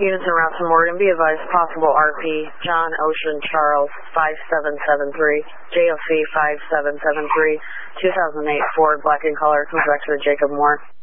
Units en route to Morgan, be advised possible RP, John Ocean Charles 5773, JOC 5773, 2008 Ford, black in color, comes back to the Jacob Moore.